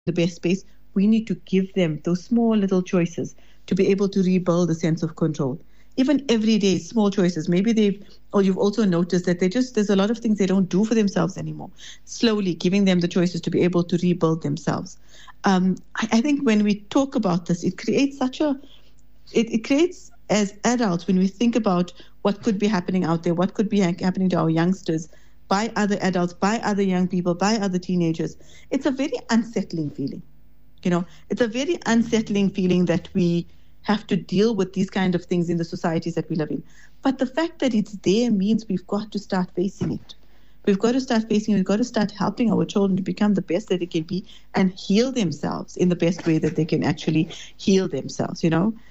the best space, we need to give them those small little choices to be able to rebuild a sense of control. Even everyday small choices. Maybe or you've also noticed that there's a lot of things they don't do for themselves anymore. Slowly giving them the choices to be able to rebuild themselves. I think when we talk about this, it creates it creates, as adults, when we think about what could be happening out there, what could be happening to our youngsters by other adults, by other young people, by other teenagers, it's a very unsettling feeling. It's a very unsettling feeling that we have to deal with these kind of things in the societies that we live in. But the fact that it's there means we've got to start facing it. We've got to start facing it. We've got to start helping our children to become the best that they can be and heal themselves in the best way that they can actually heal themselves,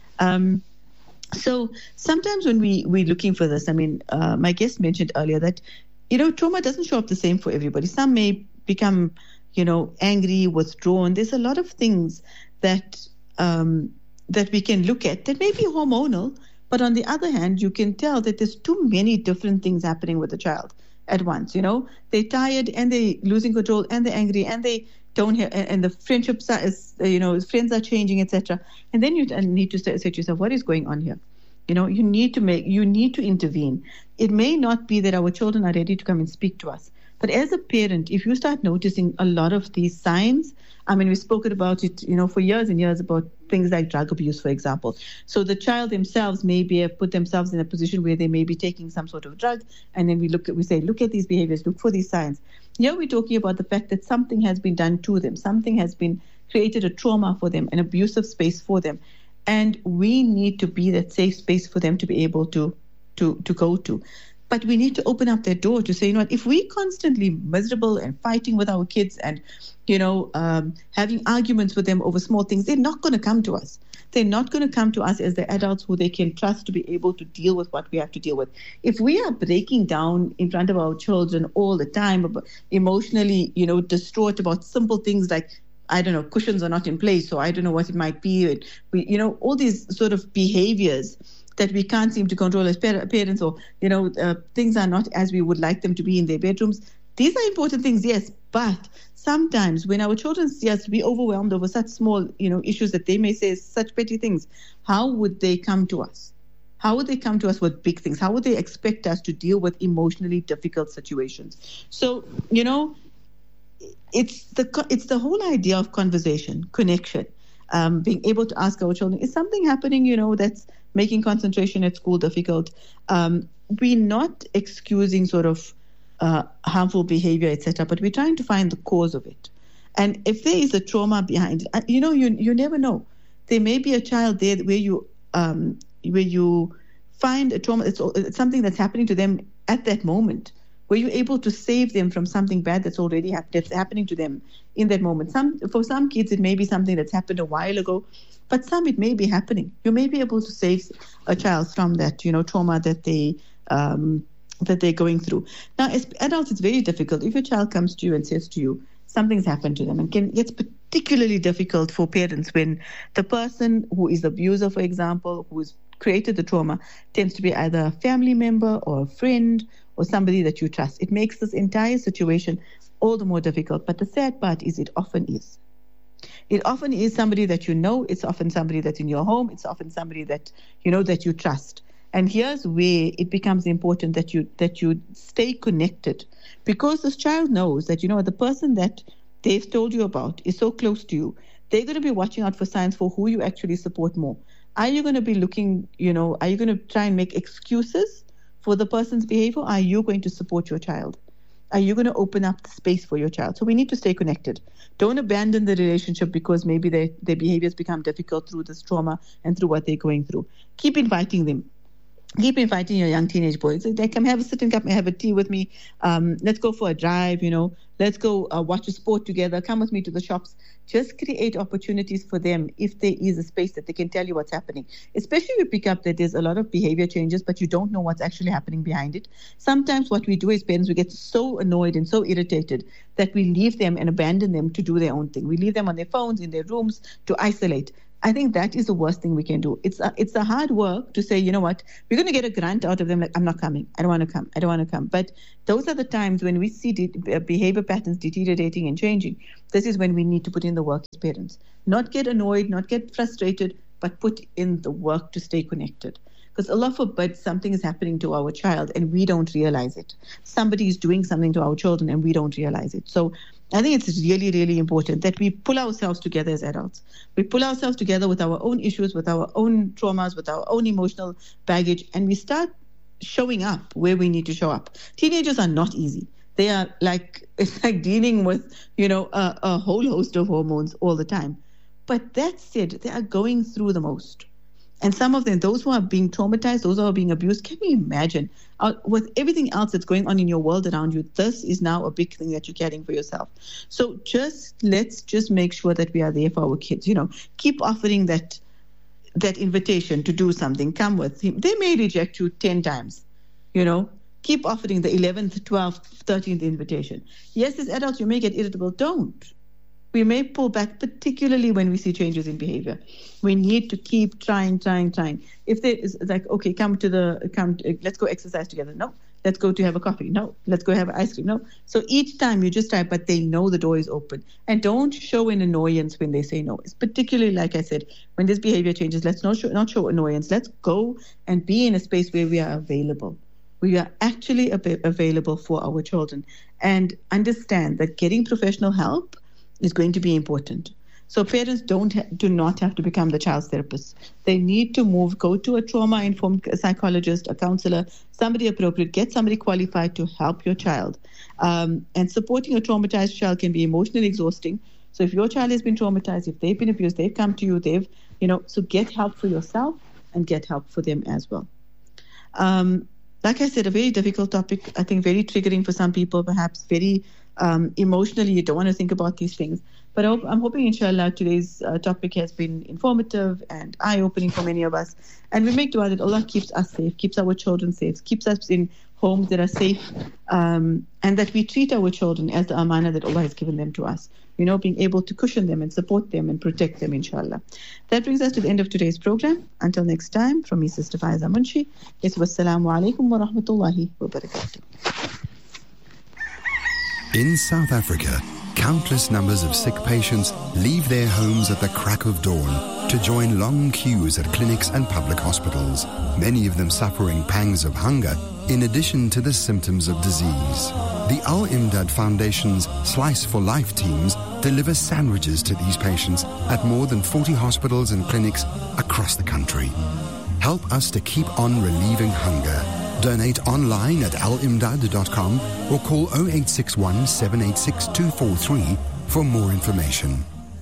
So sometimes when we're looking for this, my guest mentioned earlier that, trauma doesn't show up the same for everybody. Some may become, angry, withdrawn. There's a lot of things that we can look at that may be hormonal, but on the other hand, you can tell that there's too many different things happening with the child at once. They're tired and they're losing control and they're angry and they don't have, and the friendships are, friends are changing, etc. And then you need to say to yourself, what is going on here? You need to intervene. It may not be that our children are ready to come and speak to us, but as a parent, if you start noticing a lot of these signs, we've spoken about it, for years and years about things like drug abuse, for example. So the child themselves have put themselves in a position where they may be taking some sort of drug, and then we say, look at these behaviors, look for these signs. Here we're talking about the fact that something has been done to them, something has been created a trauma for them, an abusive space for them, and we need to be that safe space for them to be able to go to. But we need to open up that door to say, if we're constantly miserable and fighting with our kids and, having arguments with them over small things, they're not going to come to us. They're not going to come to us as the adults who they can trust to be able to deal with what we have to deal with. If we are breaking down in front of our children all the time, emotionally, distraught about simple things like, I don't know, cushions are not in place, so I don't know what it might be. All these sort of behaviors that we can't seem to control as parents, or, things are not as we would like them to be in their bedrooms. These are important things, yes, but sometimes when our children see us be overwhelmed over such small, issues that they may say such petty things, how would they come to us? How would they come to us with big things? How would they expect us to deal with emotionally difficult situations? So, it's the whole idea of conversation, connection, being able to ask our children, is something happening, that's making concentration at school difficult? We're not excusing sort of harmful behavior, etc., but we're trying to find the cause of it. And if there is a trauma behind it, you never know. There may be a child there where you find a trauma. It's something that's happening to them at that moment, where you're able to save them from something bad that's already that's happening to them in that moment. For some kids, it may be something that's happened a while ago, but some it may be happening. You may be able to save a child from that, trauma that they're going through. Now, as adults, it's very difficult. If your child comes to you and says to you, something's happened to them, and it's particularly difficult for parents when the person who is the abuser, for example, who has created the trauma, tends to be either a family member or a friend or somebody that you trust. It makes this entire situation all the more difficult. But the sad part is it often is. It often is somebody that you know. It's often somebody that's in your home. It's often somebody that that you trust. And here's where it becomes important that you stay connected, because this child knows that the person that they've told you about is so close to you. They're going to be watching out for signs for who you actually support more. Are you going to be looking? Are you going to try and make excuses for the person's behavior? Are you going to support your child? Are you going to open up the space for your child? So we need to stay connected. Don't abandon the relationship because maybe their behaviors become difficult through this trauma and through what they're going through. Keep inviting them. Keep inviting your young teenage boys. They come have a tea with me. Let's go for a drive, Let's go watch a sport together. Come with me to the shops. Just create opportunities for them if there is a space that they can tell you what's happening. Especially if you pick up that there's a lot of behavior changes, but you don't know what's actually happening behind it. Sometimes what we do as parents, we get so annoyed and so irritated that we leave them and abandon them to do their own thing. We leave them on their phones, in their rooms, to isolate. I think that is the worst thing we can do. It's a hard work to say, you know what, we're going to get a grant out of them. Like, I'm not coming. I don't want to come. I don't want to come. But those are the times when we see behavior patterns deteriorating and changing. This is when we need to put in the work as parents. Not get annoyed, not get frustrated, but put in the work to stay connected. Because Allah forbid something is happening to our child and we don't realize it. Somebody is doing something to our children and we don't realize it. So I think it's really, really important that we pull ourselves together as adults. We pull ourselves together with our own issues, with our own traumas, with our own emotional baggage, and we start showing up where we need to show up. Teenagers are not easy. They are it's like dealing with, a whole host of hormones all the time. But that said, they are going through the most. And some of them, those who are being traumatized, those who are being abused, can you imagine? With everything else that's going on in your world around you, this is now a big thing that you're carrying for yourself. So let's just make sure that we are there for our kids. Keep offering that invitation to do something. Come with him. They may reject you 10 times, Keep offering the 11th, 12th, 13th invitation. Yes, as adults, you may get irritable. Don't. We may pull back, particularly when we see changes in behavior. We need to keep trying. If there is okay, let's go exercise together. No, let's go to have a coffee. No, let's go have ice cream. No. So each time you just try, but they know the door is open. And don't show an annoyance when they say no. It's particularly, like I said, when this behavior changes, let's not show annoyance. Let's go and be in a space where we are available. We are actually available for our children, and understand that getting professional help is going to be important. So parents do not have to become the child's therapist. They need to go to a trauma-informed psychologist, a counselor, somebody appropriate, get somebody qualified to help your child. And supporting a traumatized child can be emotionally exhausting. So if your child has been traumatized, if they've been abused, they've come to you, so get help for yourself and get help for them as well. Like I said, a very difficult topic, I think very triggering for some people, perhaps very emotionally, you don't want to think about these things. But I'm hoping, inshallah, today's topic has been informative and eye-opening for many of us. And we make dua that Allah keeps us safe, keeps our children safe, keeps us in homes that are safe, and that we treat our children as the amana that Allah has given them to us. Being able to cushion them and support them and protect them, inshallah. That brings us to the end of today's program. Until next time, from me, Sister Faiza Munshi, it's wassalamu alaikum wa rahmatullahi wa barakatuh. In South Africa, countless numbers of sick patients leave their homes at the crack of dawn to join long queues at clinics and public hospitals, many of them suffering pangs of hunger in addition to the symptoms of disease. The Al-Imdad Foundation's Slice for Life teams deliver sandwiches to these patients at more than 40 hospitals and clinics across the country. Help us to keep on relieving hunger. Donate online at alimdad.com or call 0861 786 243 for more information.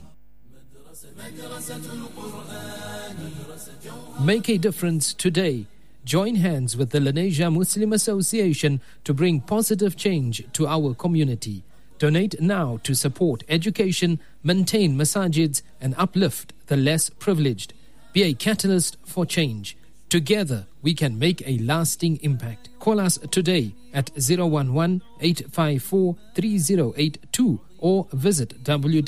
Make a difference today. Join hands with the Lenasia Muslim Association to bring positive change to our community. Donate now to support education, maintain masajids, and uplift the less privileged. Be a catalyst for change. Together, we can make a lasting impact. Call us today at 011-854-3082 or visit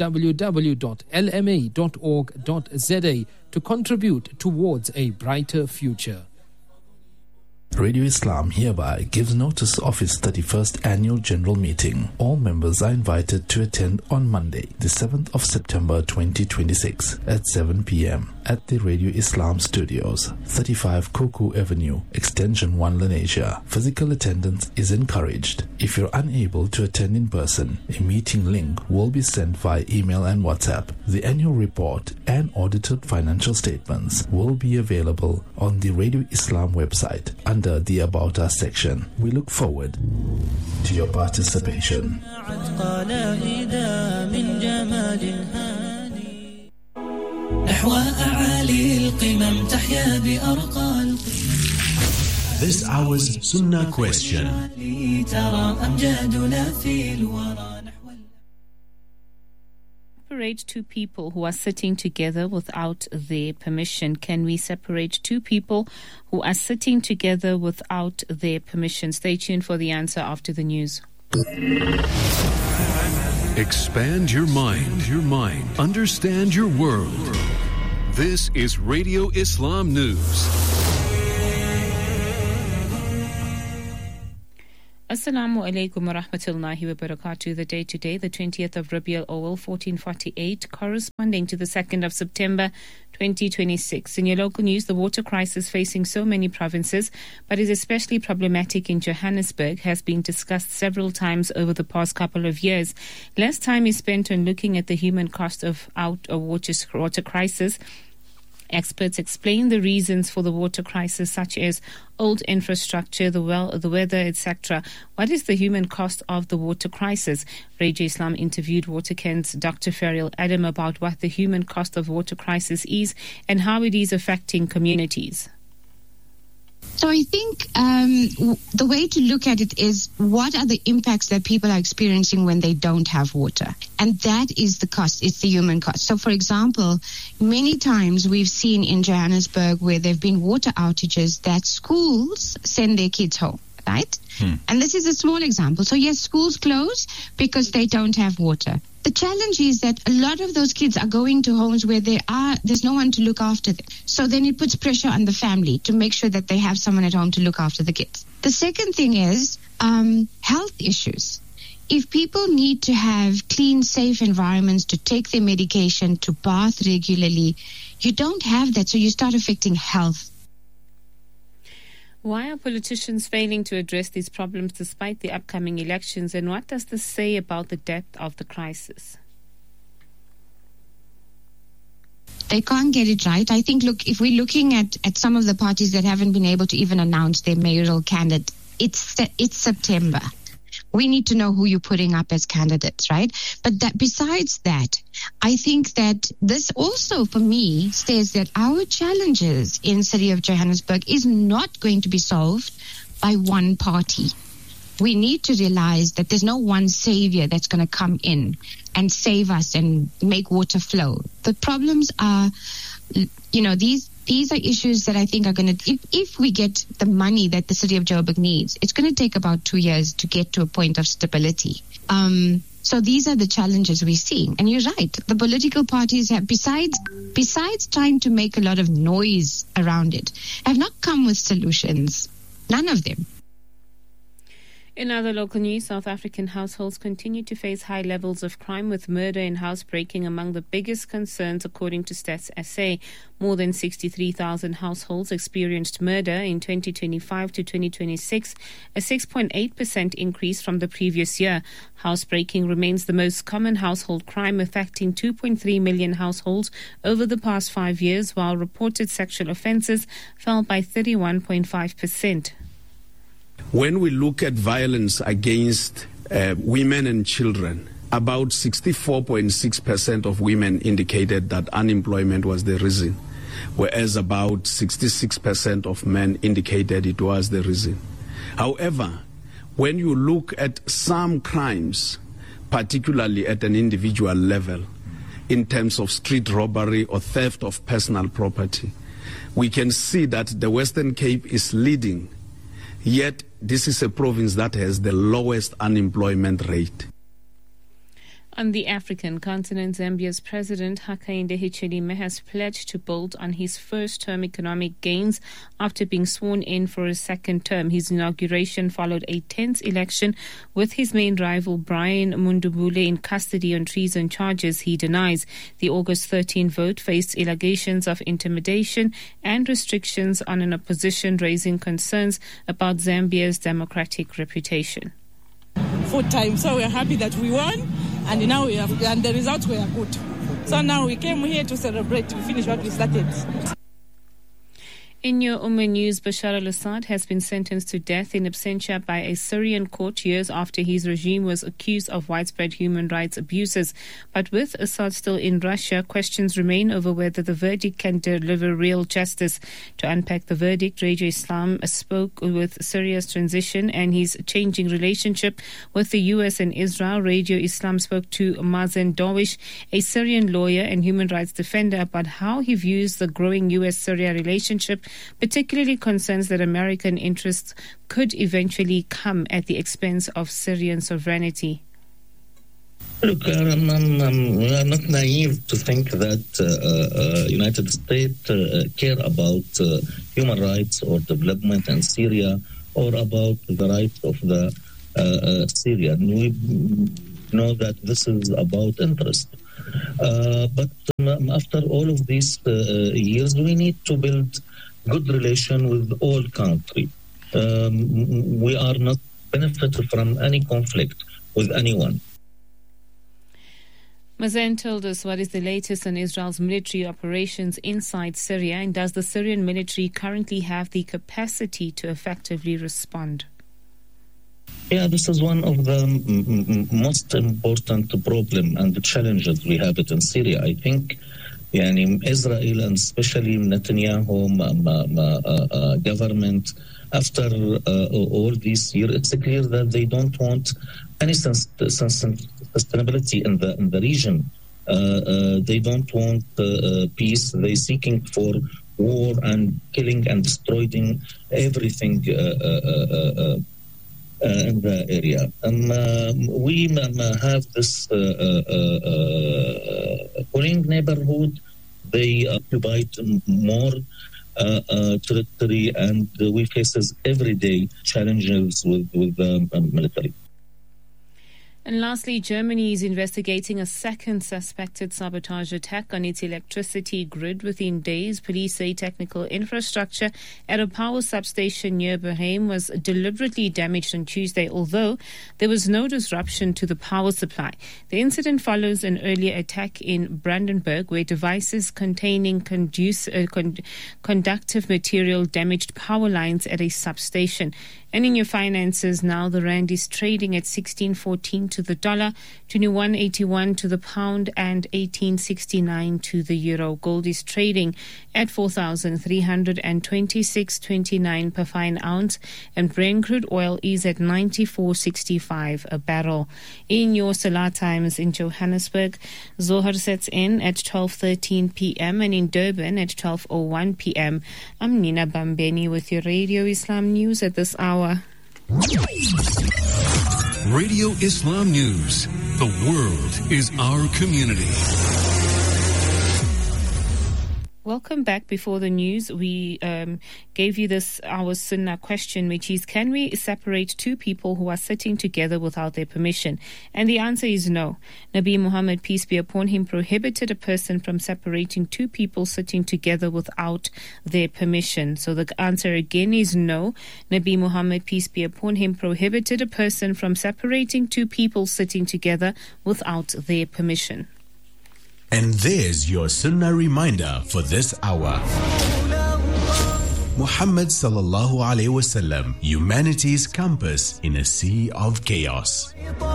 www.lma.org.za to contribute towards a brighter future. Radio Islam hereby gives notice of its 31st Annual General Meeting. All members are invited to attend on Monday, the 7th of September 2026 at 7 p.m. at the Radio Islam Studios, 35 Koku Avenue, Extension 1 Lenasia. Physical attendance is encouraged. If you're unable to attend in person, a meeting link will be sent via email and WhatsApp. The annual report and audited financial statements will be available on the Radio Islam website under the About Us section. We look forward to your participation. This hour's Sunnah question. Separate two people who are sitting together without their permission? Can we separate two people who are sitting together without their permission? Stay tuned for the answer after the news. Expand your mind. Understand your world. This is Radio Islam News. Assalamu alaikum wa rahmatullahi wa barakatuh. The day today, the 20th of Rabiul Awal 1448, corresponding to the 2nd of September 2026. In your local news, the water crisis facing so many provinces, but is especially problematic in Johannesburg, has been discussed several times over the past couple of years. Less time is spent on looking at the human cost of a water crisis. Experts explain the reasons for the water crisis, such as old infrastructure, the weather, etc. What is the human cost of the water crisis? Radio Islam interviewed Waterken's Dr. Ferial Adam about what the human cost of water crisis is and how it is affecting communities. So I think the way to look at it is, what are the impacts that people are experiencing when they don't have water? And that is the cost. It's the human cost. So, for example, many times we've seen in Johannesburg where there have been water outages that schools send their kids home, right? And this is a small example. So, yes, schools close because they don't have water. The challenge is that a lot of those kids are going to homes where there's no one to look after them. So then it puts pressure on the family to make sure that they have someone at home to look after the kids. The second thing is health issues. If people need to have clean, safe environments to take their medication, to bath regularly, you don't have that, so you start affecting health. Why are politicians failing to address these problems despite the upcoming elections, and what does this say about the depth of the crisis? They can't get it right. I think, look, if we're looking at some of the parties that haven't been able to even announce their mayoral candidate, it's September. We need to know who you're putting up as candidates, right? But besides that, I think that this also, for me, says that our challenges in the city of Johannesburg is not going to be solved by one party. We need to realize that there's no one savior that's going to come in and save us and make water flow. The problems are, these are issues that I think are going to, if we get the money that the city of Joburg needs, it's going to take about 2 years to get to a point of stability. So these are the challenges we're seeing. And you're right, the political parties have, besides trying to make a lot of noise around it, have not come with solutions. None of them. In other local news, South African households continue to face high levels of crime, with murder and housebreaking among the biggest concerns, according to Stats SA. More than 63,000 households experienced murder in 2025 to 2026, a 6.8% increase from the previous year. Housebreaking remains the most common household crime, affecting 2.3 million households over the past 5 years, while reported sexual offences fell by 31.5%. When we look at violence against women and children, about 64.6% of women indicated that unemployment was the reason, whereas about 66% of men indicated it was the reason. However, when you look at some crimes, particularly at an individual level, in terms of street robbery or theft of personal property, we can see that the Western Cape is leading. Yet, this is a province that has the lowest unemployment rate. On the African continent, Zambia's President Hakainde Hichilema has pledged to build on his first-term economic gains after being sworn in for a second term. His inauguration followed a tense election with his main rival Brian Mundubule in custody on treason charges he denies. The August 13 vote faced allegations of intimidation and restrictions on an opposition, raising concerns about Zambia's democratic reputation. Full time, so we're happy that we won, and now and the results were good. So now we came here to celebrate, to finish what we started. In your news, Bashar al-Assad has been sentenced to death in absentia by a Syrian court years after his regime was accused of widespread human rights abuses. But with Assad still in Russia, questions remain over whether the verdict can deliver real justice. To unpack the verdict, Radio Islam spoke with Syria's transition and his changing relationship with the U.S. and Israel. Radio Islam spoke to Mazen Dawish, a Syrian lawyer and human rights defender, about how he views the growing U.S.-Syria relationship, particularly concerns that American interests could eventually come at the expense of Syrian sovereignty. Look, we are not naive to think that United States care about human rights or development in Syria or about the rights of the Syrian. We know that this is about interest. But after all of these years, we need to build good relation with all countries. We are not benefited from any conflict with anyone. Mazen told us what is the latest on Israel's military operations inside Syria, and does the Syrian military currently have the capacity to effectively respond? Yeah, this is one of the most important problem and the challenges we have in Syria. I think Israel and especially Netanyahu government, after all these years, it's clear that they don't want any sustainability in the region. They don't want peace. They're seeking for war and killing and destroying everything in the area. We have this foreign neighborhood. They occupied more territory, and we faces everyday challenges with the military. And lastly, Germany is investigating a second suspected sabotage attack on its electricity grid within days. Police say technical infrastructure at a power substation near Bochum was deliberately damaged on Tuesday, although there was no disruption to the power supply. The incident follows an earlier attack in Brandenburg, where devices containing conductive material damaged power lines at a substation. And in your finances now, the rand is trading at 16.14 to the dollar, 21.81 to the pound, and 18.69 to the euro. Gold is trading at 4,326.29 per fine ounce, and Brent crude oil is at 94.65 a barrel. In your Salah times in Johannesburg, Zohar sets in at 12:13 p.m. and in Durban at 12:01 p.m. I'm Nina Bambeni with your Radio Islam News at this hour. Radio Islam News. The world is our community. Welcome back. Before the news, we gave you our Sunnah question, which is, can we separate two people who are sitting together without their permission? And the answer is no. Nabi Muhammad, peace be upon him, prohibited a person from separating two people sitting together without their permission. So the answer again is no. Nabi Muhammad, peace be upon him, prohibited a person from separating two people sitting together without their permission. And there's your Sunnah reminder for this hour. Muhammad sallallahu alaihi wasallam, humanity's compass in a sea of chaos.